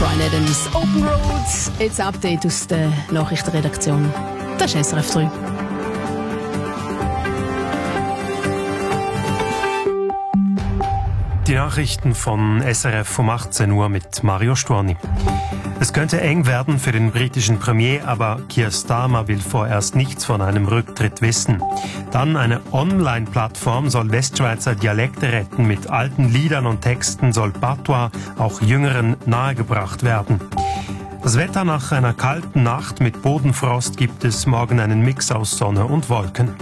Bryan Adams, Open Roads. Jetzt Update aus der Nachrichtenredaktion. Das ist SRF 3. Die Nachrichten von SRF um 18 Uhr mit Mario Storni. Es könnte eng werden für den britischen Premier, aber Keir Starmer will vorerst nichts von einem Rücktritt wissen. Dann eine Online-Plattform soll Westschweizer Dialekte retten. Mit alten Liedern und Texten soll Patois auch Jüngeren nahegebracht werden. Das Wetter: nach einer kalten Nacht mit Bodenfrost gibt es morgen einen Mix aus Sonne und Wolken.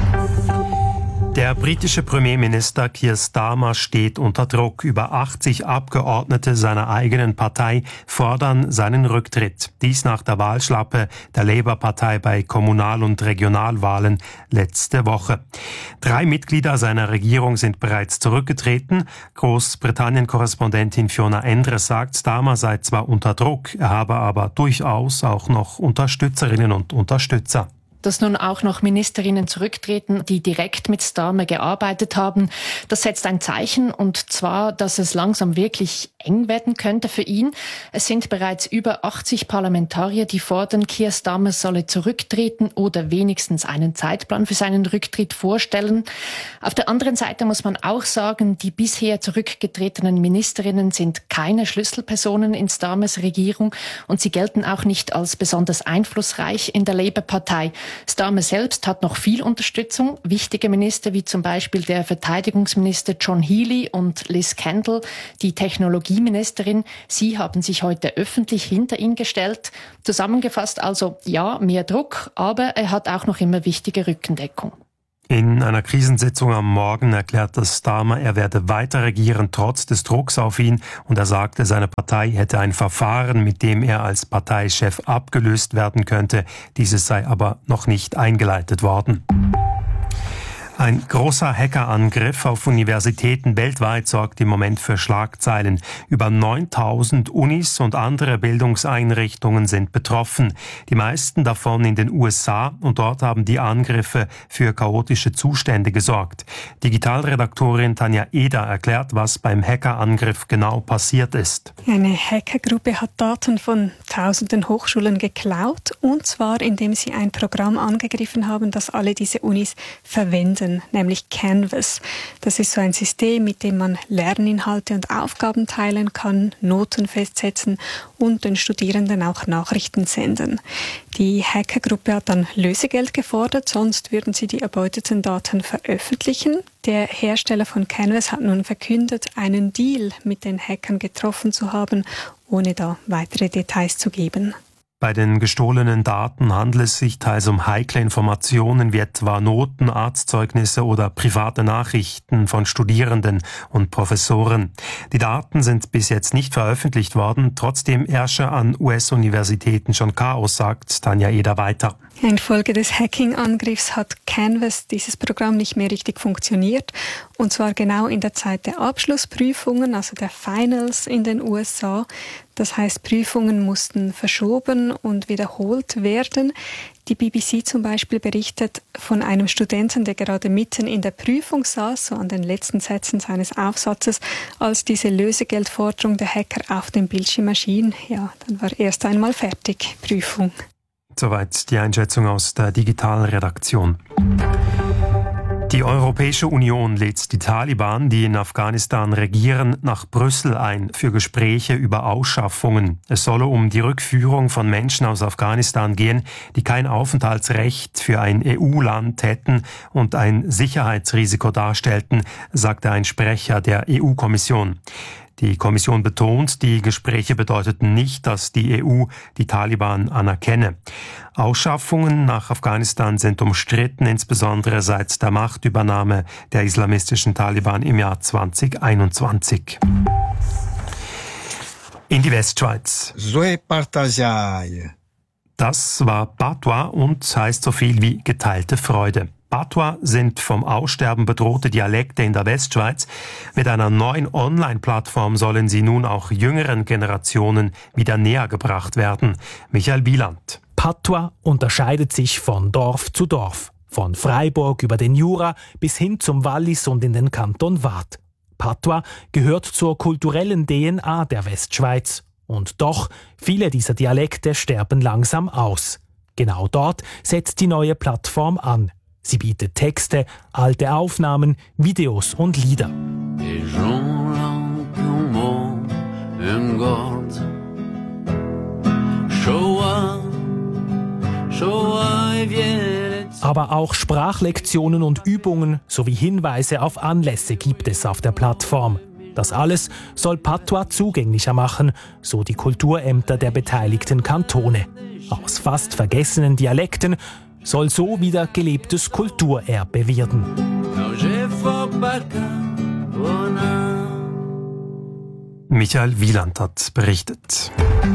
Der britische Premierminister Keir Starmer steht unter Druck. Über 80 Abgeordnete seiner eigenen Partei fordern seinen Rücktritt. Dies nach der Wahlschlappe der Labour-Partei bei Kommunal- und Regionalwahlen letzte Woche. 3 Mitglieder seiner Regierung sind bereits zurückgetreten. Großbritannien-Korrespondentin Fiona Endre sagt, Starmer sei zwar unter Druck, er habe aber durchaus auch noch Unterstützerinnen und Unterstützer. Dass nun auch noch Ministerinnen zurücktreten, die direkt mit Starmer gearbeitet haben, das setzt ein Zeichen, und zwar, dass es langsam wirklich eng werden könnte für ihn. Es sind bereits über 80 Parlamentarier, die fordern, Keir Starmer solle zurücktreten oder wenigstens einen Zeitplan für seinen Rücktritt vorstellen. Auf der anderen Seite muss man auch sagen, die bisher zurückgetretenen Ministerinnen sind keine Schlüsselpersonen in Starmers Regierung und sie gelten auch nicht als besonders einflussreich in der Labour-Partei. Starmer selbst hat noch viel Unterstützung. Wichtige Minister wie zum Beispiel der Verteidigungsminister John Healey und Liz Kendall, die Technologieministerin, sie haben sich heute öffentlich hinter ihn gestellt. Zusammengefasst also, ja, mehr Druck, aber er hat auch noch immer wichtige Rückendeckung. In einer Krisensitzung am Morgen erklärte Starmer, er werde weiter regieren trotz des Drucks auf ihn, und er sagte, seine Partei hätte ein Verfahren, mit dem er als Parteichef abgelöst werden könnte. Dieses sei aber noch nicht eingeleitet worden. Ein großer Hackerangriff auf Universitäten weltweit sorgt im Moment für Schlagzeilen. Über 9000 Unis und andere Bildungseinrichtungen sind betroffen. Die meisten davon in den USA, und dort haben die Angriffe für chaotische Zustände gesorgt. Digitalredaktorin Tanja Eder erklärt, was beim Hackerangriff genau passiert ist. Eine Hackergruppe hat Daten von tausenden Hochschulen geklaut, und zwar indem sie ein Programm angegriffen haben, das alle diese Unis verwenden, nämlich Canvas. Das ist so ein System, mit dem man Lerninhalte und Aufgaben teilen kann, Noten festsetzen und den Studierenden auch Nachrichten senden. Die Hackergruppe hat dann Lösegeld gefordert, sonst würden sie die erbeuteten Daten veröffentlichen. Der Hersteller von Canvas hat nun verkündet, einen Deal mit den Hackern getroffen zu haben, ohne da weitere Details zu geben. Bei den gestohlenen Daten handelt es sich teils um heikle Informationen wie etwa Noten, Arztzeugnisse oder private Nachrichten von Studierenden und Professoren. Die Daten sind bis jetzt nicht veröffentlicht worden, trotzdem herrsche an US-Universitäten schon Chaos, sagt Tanja Eder weiter. Infolge des Hacking-Angriffs hat Canvas, dieses Programm, nicht mehr richtig funktioniert, und zwar genau in der Zeit der Abschlussprüfungen, also der Finals in den USA. Das heißt, Prüfungen mussten verschoben und wiederholt werden. Die BBC zum Beispiel berichtet von einem Studenten, der gerade mitten in der Prüfung saß, so an den letzten Sätzen seines Aufsatzes, als diese Lösegeldforderung der Hacker auf dem Bildschirm erschien. Ja, dann war erst einmal fertig, Prüfung. Soweit die Einschätzung aus der digitalen Redaktion. Die Europäische Union lädt die Taliban, die in Afghanistan regieren, nach Brüssel ein für Gespräche über Ausschaffungen. Es solle um die Rückführung von Menschen aus Afghanistan gehen, die kein Aufenthaltsrecht für ein EU-Land hätten und ein Sicherheitsrisiko darstellten, sagte ein Sprecher der EU-Kommission. Die Kommission betont, die Gespräche bedeuteten nicht, dass die EU die Taliban anerkenne. Ausschaffungen nach Afghanistan sind umstritten, insbesondere seit der Machtübernahme der islamistischen Taliban im Jahr 2021. In die Westschweiz. Das war Patois und heißt so viel wie geteilte Freude. Patois sind vom Aussterben bedrohte Dialekte in der Westschweiz. Mit einer neuen Online-Plattform sollen sie nun auch jüngeren Generationen wieder näher gebracht werden. Michael Wieland. Patois unterscheidet sich von Dorf zu Dorf. Von Freiburg über den Jura bis hin zum Wallis und in den Kanton Waadt. Patois gehört zur kulturellen DNA der Westschweiz. Und doch, viele dieser Dialekte sterben langsam aus. Genau dort setzt die neue Plattform an. Sie bietet Texte, alte Aufnahmen, Videos und Lieder. Aber auch Sprachlektionen und Übungen sowie Hinweise auf Anlässe gibt es auf der Plattform. Das alles soll Patois zugänglicher machen, so die Kulturämter der beteiligten Kantone. Aus fast vergessenen Dialekten soll so wieder gelebtes Kulturerbe werden. Michael Wieland hat berichtet.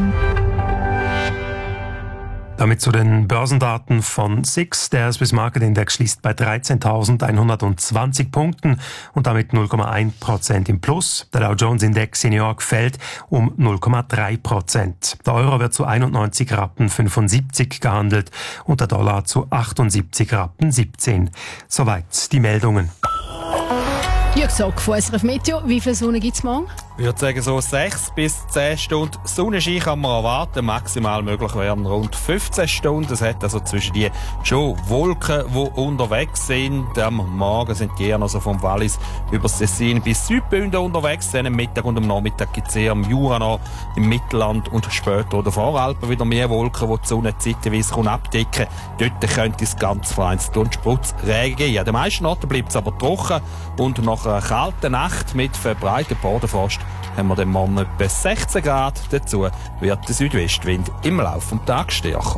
Damit zu den Börsendaten von SIX. Der Swiss Market Index schließt bei 13.120 Punkten und damit 0,1% im Plus. Der Dow Jones Index in New York fällt um 0,3%. Der Euro wird zu 91,75 Rappen gehandelt und der Dollar zu 78,17 Rappen. Soweit die Meldungen. Jürg Sock von SRF Meteo. Wie viel Sonne gibt es morgen? Ich würde sagen, so 6 bis 10 Stunden Sonnenschein kann man erwarten. Maximal möglich werden rund 15 Stunden. Es hat also zwischen die schon Wolken, die unterwegs sind. Am Morgen sind die eher noch so vom Wallis über das Tessin bis Südbünden unterwegs. Dann am Mittag und am Nachmittag gibt es eher am Jura noch, im Mittelland und später oder Voralpen wieder mehr Wolken, die die Sonne zeitweise abdecken. Dort könnte es ganz vereinzelt und Sputzregen geben. An den meisten Orten bleibt es aber trocken und nach einer kalten Nacht mit verbreitetem Bodenfrost haben wir den Morgen etwa 16 Grad. Dazu wird der Südwestwind im Laufe des Tages stärker.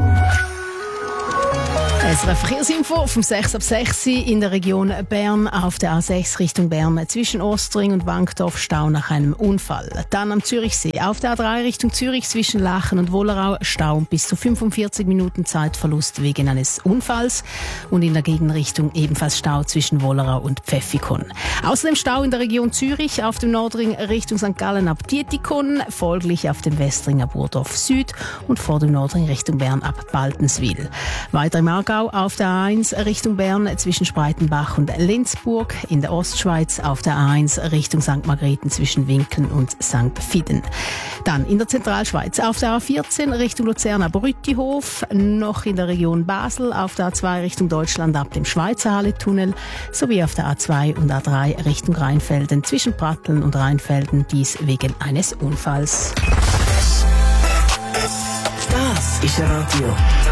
SRF Verkehrsinfo vom 6 ab 6 in der Region Bern auf der A6 Richtung Bern zwischen Ostring und Wankdorf Stau nach einem Unfall. Dann am Zürichsee auf der A3 Richtung Zürich zwischen Lachen und Wollerau Stau bis zu 45 Minuten Zeitverlust wegen eines Unfalls und in der Gegenrichtung ebenfalls Stau zwischen Wollerau und Pfäffikon. Außerdem Stau in der Region Zürich auf dem Nordring Richtung St. Gallen ab Dietikon, folglich auf dem Westring ab Burdorf Süd und vor dem Nordring Richtung Bern ab Baltenswil. Weiter im Aargau auf der A1 Richtung Bern zwischen Spreitenbach und Lenzburg, in der Ostschweiz auf der A1 Richtung St. Margrethen zwischen Winkeln und St. Fiden. Dann in der Zentralschweiz auf der A14 Richtung Luzern ab Rüttihof, noch in der Region Basel auf der A2 Richtung Deutschland ab dem Schweizer Halletunnel sowie auf der A2 und A3 Richtung Rheinfelden zwischen Pratteln und Rheinfelden, dies wegen eines Unfalls. Das ist Radio.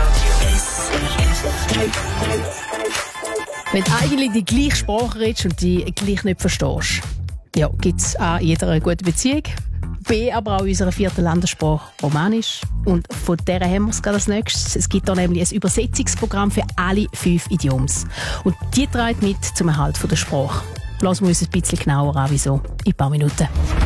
Wenn du eigentlich die gleiche Sprache redest und die gleich nicht verstehst, ja, gibt es A, jeder eine gute Beziehung, B, aber auch unsere 4. Landessprache Romanisch. Und von der haben wir es gerade als nächstes. Es gibt da nämlich ein Übersetzungsprogramm für alle 5 Idioms. Und die trägt mit zum Erhalt der Sprache. Lassen wir uns ein bisschen genauer an, wieso, in ein paar Minuten.